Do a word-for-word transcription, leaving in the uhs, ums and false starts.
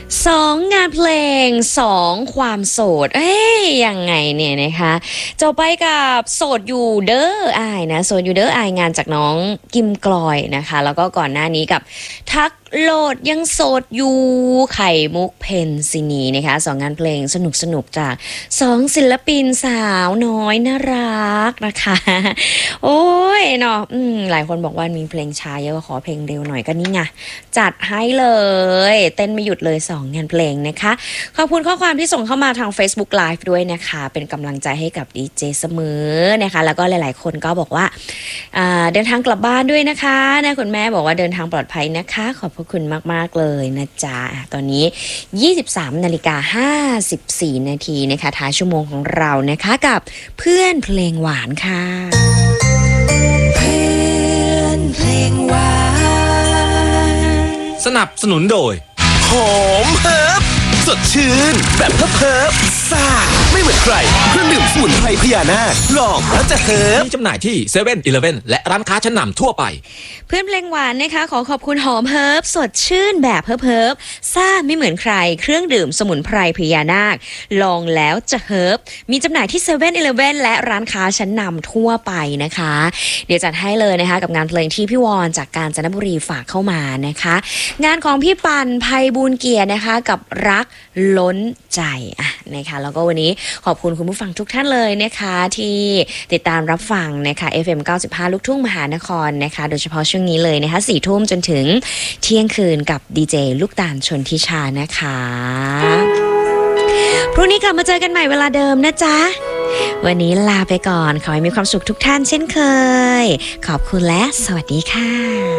สองงานเพลงสองความโสดเอ้ยยังไงเนี่ยนะคะจะไปกับโสดอยู่เด้ออายนะโสดอยู่เด้ออายงานจากน้องกิมกลอยนะคะแล้วก็ก่อนหน้านี้กับทักโลดยังโสดอยู่ไข่มุกเพนซินีนะคะสองงานเพลงสนุกสนุกจากสองศิลปินสาวน้อยน่ารักนะคะโอ้ยเนาะอืมหลายคนบอกว่ามีเพลงช้าเยอะก็ขอเพลงเร็วหน่อยก็นี่ไงจัดให้เลยเต้นไม่หยุดเลยสองงานเพลงนะคะขอบคุณข้อความที่ส่งเข้ามาทาง Facebook Live ด้วยนะคะเป็นกำลังใจให้กับดีเจเสมอนะคะแล้วก็หลายๆคนก็บอกว่าเดินทางกลับบ้านด้วยนะคะนะคุณแม่บอกว่าเดินทางปลอดภัยนะคะขอบพระคุณมากๆเลยนะจ๊ะตอนนี้ ยี่สิบสามนาฬิกาห้าสิบสี่นาทีนะคะท้ายชั่วโมงของเรานะคะกับเพื่อนเพลงหวานค่ะเพื่อนเพลงหวานสนับสนุนโดยหอมเฮิร์บสดชื่นแบบเฮิร์บเฮิร์บซ่าไม่เหมือนใครเครื่องดื่มสมุนไพรพญานาคลองแล้วจะเฮิร์บมีจำหน่ายที่เซเว่นอีเลฟเว่นและร้านค้าชั้นนำทั่วไปเพื่อนเพลงหวานนะคะขอขอบคุณหอมเฮิร์บสดชื่นแบบเฮิร์บเฮิร์บซ่าไม่เหมือนใครเครื่องดื่มสมุนไพรพญานาคลองแล้วจะเฮิร์บมีจำหน่ายที่เซเว่นอีเลฟเว่นและร้านค้าชั้นนำทั่วไปนะคะเดี๋ยวจัดให้เลยนะคะกับงานเพลงที่พี่วอนจากกาญจนบุรีฝากเข้ามานะคะงานของพี่ปันไพบูลย์เกียรตินะคะกับรักล้นใจอ่ะนะคะแล้วก็วันนี้ขอบคุณคุณผู้ฟังทุกท่านเลยนะคะที่ติดตามรับฟังนะคะ เอฟ เอ็ม เก้าสิบห้า ลูกทุ่งมหานครนะคะโดยเฉพาะช่วงนี้เลยนะคะสี่ทุ่มจนถึงเที่ยงคืนกับดีเจลูกตาลชนทิชานะคะพรุ่งนี้กลับมาเจอกันใหม่เวลาเดิมนะจ๊ะวันนี้ลาไปก่อนขอให้มีความสุขทุกท่านเช่นเคยขอบคุณและสวัสดีค่ะ